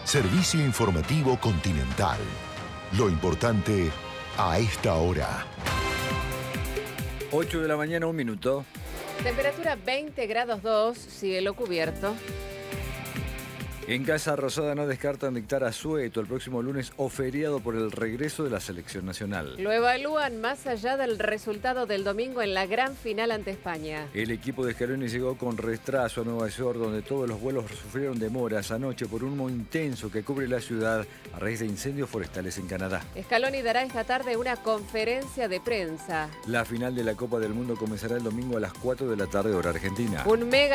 Servicio informativo Continental. Lo importante a esta hora. 8 de la mañana, 1 minuto. Temperatura 20 grados 2, cielo cubierto. En Casa Rosada no descartan dictar asueto el próximo lunes o feriado por el regreso de la selección nacional. Lo evalúan más allá del resultado del domingo en la gran final ante España. El equipo de Scaloni llegó con retraso a Nueva York, donde todos los vuelos sufrieron demoras anoche por un humo intenso que cubre la ciudad a raíz de incendios forestales en Canadá. Scaloni dará esta tarde una conferencia de prensa. La final de la Copa del Mundo comenzará el domingo a las 4 de la tarde, hora argentina. Un mega